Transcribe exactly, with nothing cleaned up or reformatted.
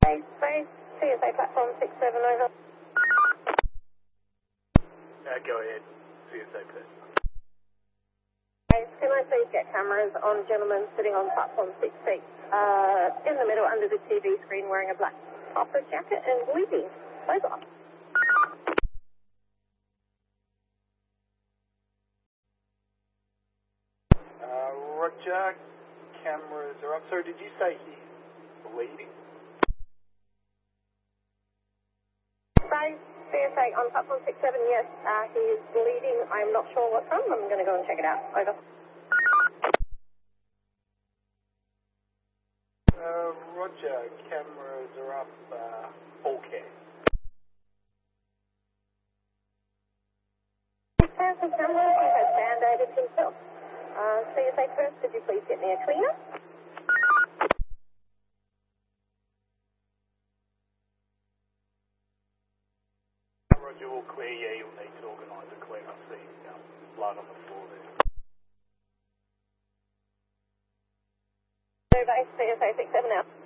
Base, base, C S A platform six seven over. Uh, go ahead, C S A please. Base, can I please get cameras on gentlemen sitting on platform six six, uh, in the middle under the T V screen wearing a black opera jacket and bleeding? Over. Uh, Roger, cameras are up. So did you say he's bleeding? Base, C S A on platform six seven, yes, uh, he is bleeding. I'm not sure what from. I'm going to go and check it out. Over. Uh, Roger, cameras are up. Uh, okay. Cancel cameras, he has band-aided himself. Uh, C S A first, could you please get me a cleaner? Roger, all clear. Yeah, you'll need to organise a clean up. See um, blood on the floor there. Base, C S A six seven out.